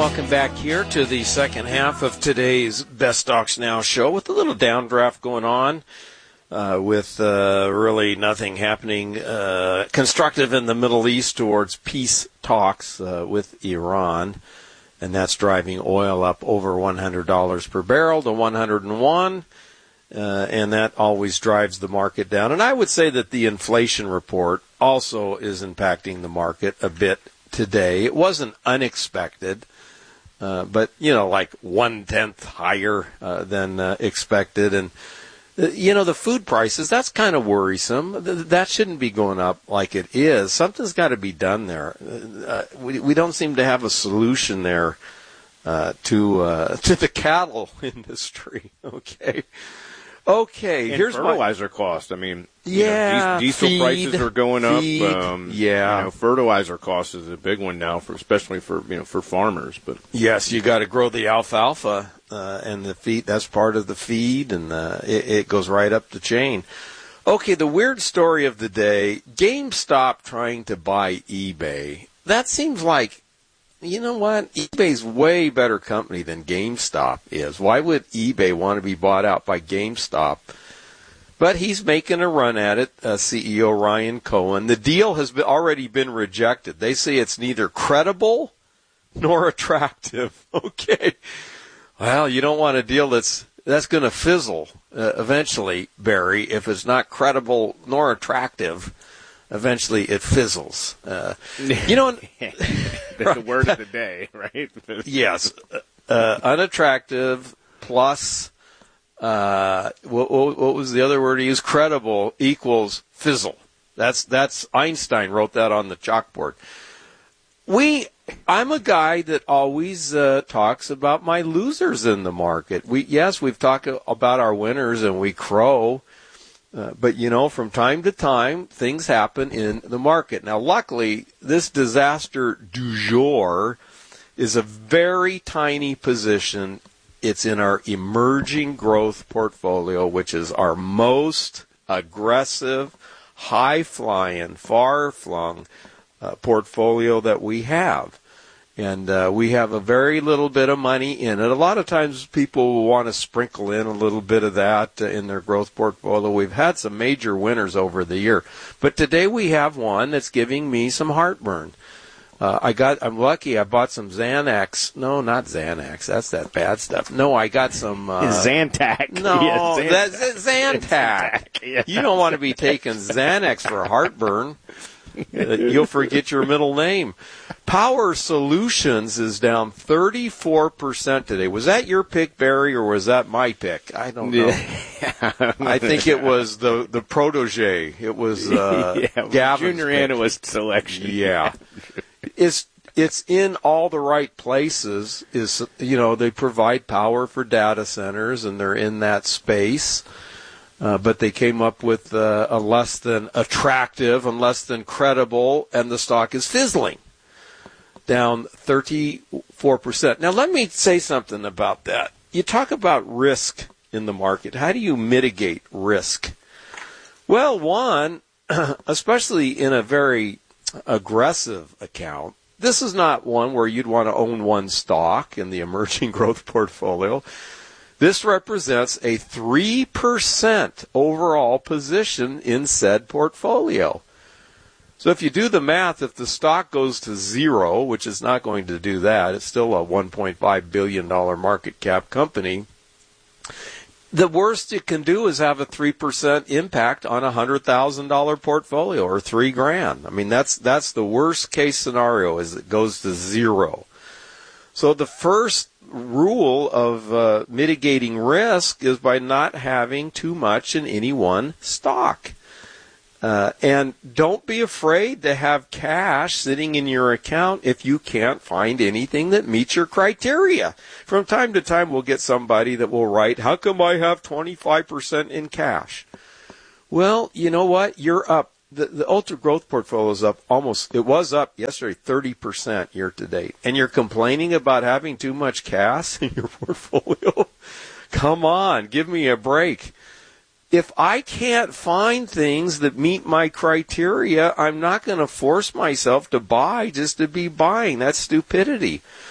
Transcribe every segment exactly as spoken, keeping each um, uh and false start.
welcome back here to the second half of today's Best Stocks Now show with a little downdraft going on uh, with uh, really nothing happening uh, constructive in the Middle East towards peace talks uh, with Iran. And that's driving oil up over one hundred dollars per barrel to one hundred one. Uh, and that always drives the market down. And I would say that the inflation report also is impacting the market a bit today. It wasn't unexpected, uh, but, you know, like one-tenth higher uh, than uh, expected. And, uh, you know, the food prices, that's kind of worrisome. Th- that shouldn't be going up like it is. Something's got to be done there. Uh, we, we don't seem to have a solution there uh, to uh, to the cattle industry, okay? Okay, and here's fertilizer my, cost. I mean, yeah, you know, diesel feed, prices are going feed, up. Um, yeah, you know, fertilizer cost is a big one now, for especially for you know for farmers. But yes, you got to grow the alfalfa uh, and the feed. That's part of the feed, and uh, it, it goes right up the chain. Okay, the weird story of the day: GameStop trying to buy eBay. That seems like. You know what? eBay's way better company than GameStop is. Why would eBay want to be bought out by GameStop? But he's making a run at it, uh, C E O Ryan Cohen. The deal has been, already been rejected. They say it's neither credible nor attractive. Okay. Well, you don't want a deal that's that's going to fizzle uh, eventually, Barry, if it's not credible nor attractive. Eventually, it fizzles. Uh, you know, that's the word of the day, right? Yes, uh, unattractive plus uh, what, what was the other word he used? Credible equals fizzle. That's that's Einstein wrote that on the chalkboard. We, I'm a guy that always uh, talks about my losers in the market. We yes, we've talked about our winners and we crow. Uh, but, you know, from time to time, things happen in the market. Now, luckily, this disaster du jour is a very tiny position. It's in our emerging growth portfolio, which is our most aggressive, high-flying, far-flung uh, portfolio that we have. And uh, we have a very little bit of money in it. A lot of times people will want to sprinkle in a little bit of that uh, in their growth portfolio. We've had some major winners over the year. But today we have one that's giving me some heartburn. Uh, I got, I'm lucky I bought some Xanax. No, not Xanax. That's that bad stuff. No, I got some... Uh, Zantac. No, yes, Zantac. that's Zantac. Yeah. You don't want to be taking Xanax for heartburn. Uh, you'll forget your middle name. Power Solutions is down thirty-four percent today. Was that your pick, Barry, or was that my pick? I don't know. Yeah. I think it was the, the protege. It was uh, yeah, Gavin's junior pick. analyst selection. Yeah. It's it's in all the right places. Is you know, they provide power for data centers, and they're in that space. Uh, but they came up with uh, a less than attractive and less than credible, and the stock is fizzling, down thirty-four percent. Now, let me say something about that. You talk about risk in the market. How do you mitigate risk? Well, one, especially in a very aggressive account, this is not one where you'd want to own one stock in the emerging growth portfolio. This represents a three percent overall position in said portfolio. So if you do the math, if the stock goes to zero, which is not going to do that, it's still a one point five billion dollars market cap company, the worst it can do is have a three percent impact on a one hundred thousand dollars portfolio, or three grand. I mean, that's that's the worst case scenario, is it goes to zero. So the first rule of uh, mitigating risk is by not having too much in any one stock. Uh, and don't be afraid to have cash sitting in your account if you can't find anything that meets your criteria. From time to time, we'll get somebody that will write, how come I have twenty-five percent in cash? Well, you know what? You're up. The, the ultra growth portfolio is up almost, it was up yesterday thirty percent year to date. And you're complaining about having too much cash in your portfolio? Come on, give me a break. If I can't find things that meet my criteria, I'm not going to force myself to buy just to be buying. That's stupidity.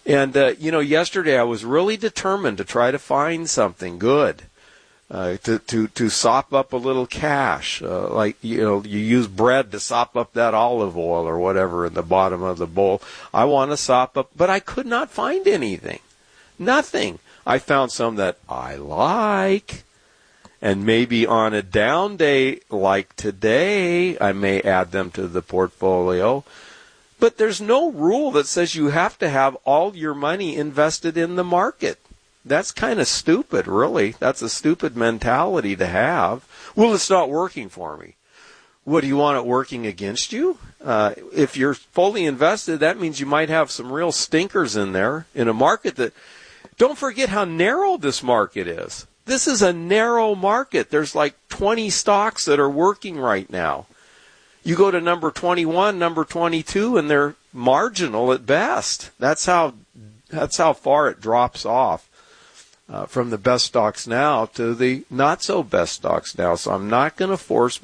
And, uh, you know, yesterday I was really determined to try to find something good, uh, to, to, to sop up a little cash. Uh, like, you know, you use bread to sop up that olive oil or whatever in the bottom of the bowl. I want to sop up, but I could not find anything. Nothing. I found some that I like. And maybe on a down day like today, I may add them to the portfolio. But there's no rule that says you have to have all your money invested in the market. That's kind of stupid, really. That's a stupid mentality to have. Well, it's not working for me. What, do you want it working against you? Uh, if you're fully invested, that means you might have some real stinkers in there in a market that... Don't forget how narrow this market is. This is a narrow market. There's like twenty stocks that are working right now. You go to number twenty-one, number twenty-two, and they're marginal at best. That's how that's how far it drops off uh, from the best stocks now to the not so best stocks now. So I'm not going to force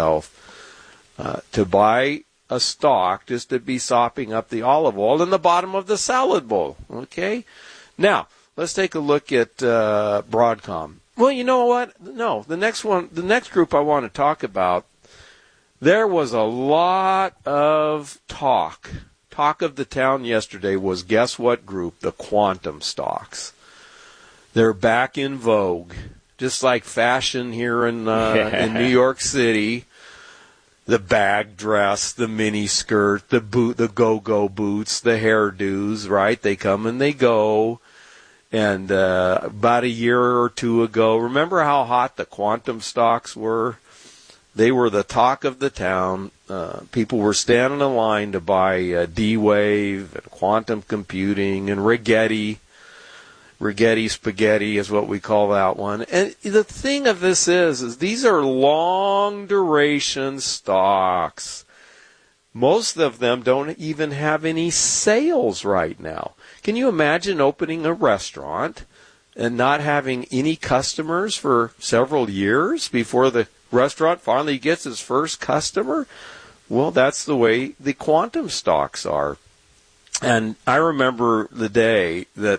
myself uh, to buy a stock just to be sopping up the olive oil in the bottom of the salad bowl. Okay? Now, let's take a look at uh, Broadcom. Well, you know what? No, the next one, the next group I want to talk about, there was a lot of talk. Talk of the town yesterday was, guess what group? The quantum stocks. They're back in vogue, just like fashion here in uh, in New York City. The bag dress, the mini skirt, the boot, the go-go boots, the hairdos, right? They come and they go. And uh, about a year or two ago, remember how hot the quantum stocks were? They were the talk of the town. Uh, people were standing in line to buy uh, D-Wave and quantum computing and Rigetti. Rigetti spaghetti is what we call that one. And the thing of this is, is these are long duration stocks. Most of them don't even have any sales right now. Can you imagine opening a restaurant and not having any customers for several years before the restaurant finally gets its first customer? Well, that's the way the quantum stocks are. And I remember the day that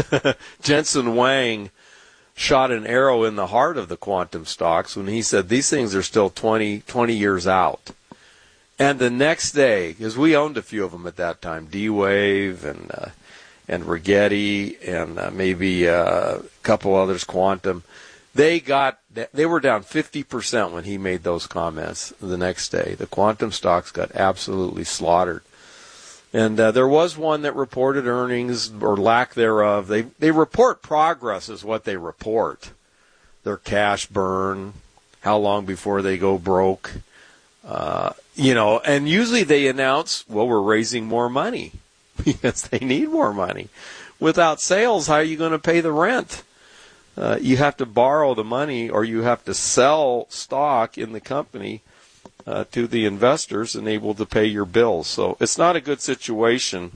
Jensen Huang shot an arrow in the heart of the quantum stocks when he said these things are still twenty, twenty years out. And the next day, because we owned a few of them at that time, D-Wave and uh, and Rigetti and uh, maybe uh, a couple others, Quantum, they got they were down fifty percent when he made those comments the next day. The Quantum stocks got absolutely slaughtered. And uh, there was one that reported earnings or lack thereof. They they report progress is what they report. Their cash burn, how long before they go broke. Uh, you know, and usually they announce, well, we're raising more money because they need more money. Without sales, how are you going to pay the rent? Uh, you have to borrow the money or you have to sell stock in the company uh, to the investors and able to pay your bills. So it's not a good situation.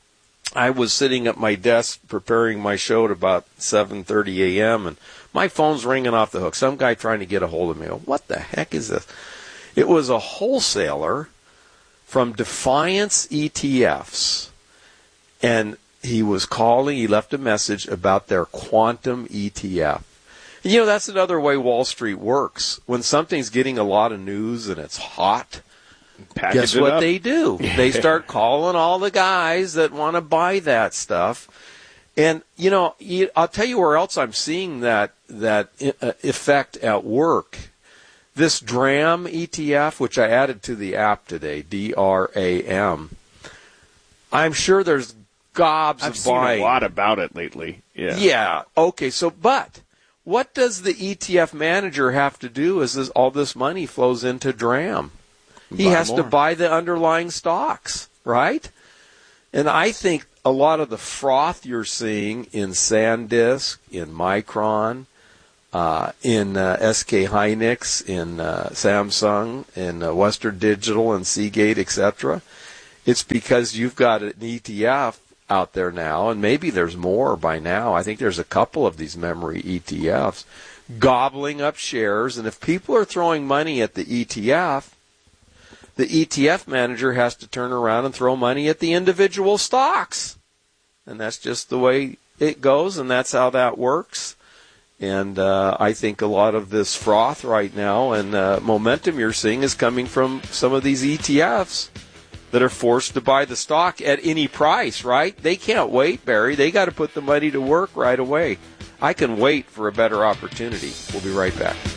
I was sitting at my desk preparing my show at about seven thirty a.m. and my phone's ringing off the hook. Some guy trying to get a hold of me. What the heck is this? It was a wholesaler from Defiance E T Fs, and he was calling, he left a message about their quantum E T F. You know, that's another way Wall Street works. When something's getting a lot of news and it's hot, Package guess it what up. they do? They start calling all the guys that want to buy that stuff. And, you know, I'll tell you where else I'm seeing that, that effect at work. This DRAM E T F, which I added to the app today, D R A M, I'm sure there's gobs I've of seen buying. a lot about it lately. Yeah. Yeah. Okay. So, but what does the E T F manager have to do as this, all this money flows into DRAM? He Buy has more. to buy the underlying stocks, right? And I think a lot of the froth you're seeing in SanDisk, in Micron, Uh, in uh, S K Hynix, in uh, Samsung, in uh, Western Digital, and Seagate, et cetera. It's because you've got an E T F out there now, and maybe there's more by now. I think there's a couple of these memory E T Fs gobbling up shares, and if people are throwing money at the E T F, the E T F manager has to turn around and throw money at the individual stocks. and that's just the way it goes, and that's how that works. And uh, I think a lot of this froth right now and uh, momentum you're seeing is coming from some of these E T Fs that are forced to buy the stock at any price, right? They can't wait, Barry. They got to put the money to work right away. I can wait for a better opportunity. We'll be right back.